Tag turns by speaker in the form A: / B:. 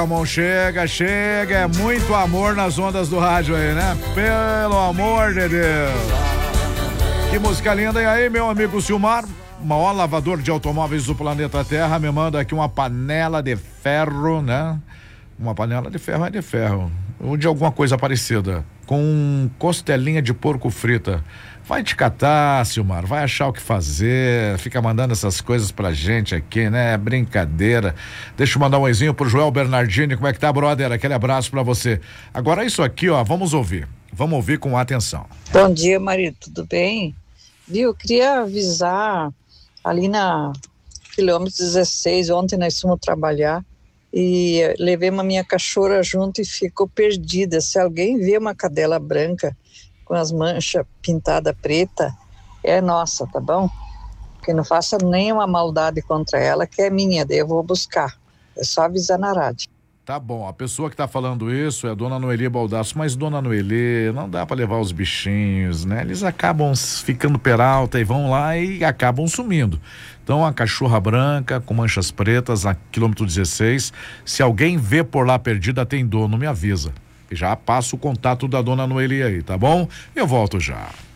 A: Amor, chega, é muito amor nas ondas do rádio aí, né? Pelo amor de Deus. Que música linda. E aí, meu amigo Silmar, o maior lavador de automóveis do planeta Terra, me manda aqui uma panela de ferro, né? Uma panela de ferro é de ferro, ou de alguma coisa parecida, com costelinha de porco frita. Vai te catar, Silmar, vai achar o que fazer, fica mandando essas coisas pra gente aqui, né? É brincadeira. Deixa eu mandar um oizinho pro Joel Bernardini. Como é que tá, brother? Aquele abraço pra você. Agora isso aqui, ó, vamos ouvir com atenção.
B: Bom dia, marido, tudo bem? Viu, eu queria avisar ali na quilômetro 16, ontem nós fomos trabalhar e levei uma minha cachorra junto e ficou perdida. Se alguém vê uma cadela branca com as manchas pintadas preta, é nossa, tá bom? Que não faça nenhuma maldade contra ela, que é minha, daí eu vou buscar. É só avisar na rádio.
A: Tá bom, a pessoa que tá falando isso é a dona Noeli Baldasso, mas dona Noeli, não dá pra levar os bichinhos, né? Eles acabam ficando peralta e vão lá e acabam sumindo. Então, a cachorra branca com manchas pretas, a quilômetro 16, se alguém vê por lá perdida, tem dono, me avisa. E já passa o contato da dona Noeli aí, tá bom? Eu volto já.